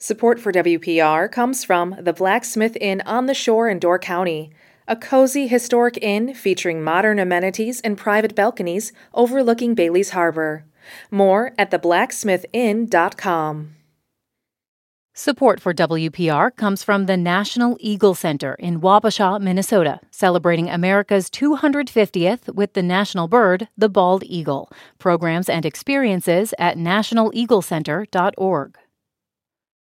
Support for WPR comes from the Blacksmith Inn on the Shore in Door County, a cozy historic inn featuring modern amenities and private balconies overlooking Bailey's Harbor. More at theblacksmithinn.com. Support for WPR comes from the National Eagle Center in Wabasha, Minnesota, celebrating America's 250th with the national bird, the bald eagle. Programs and experiences at nationaleaglecenter.org.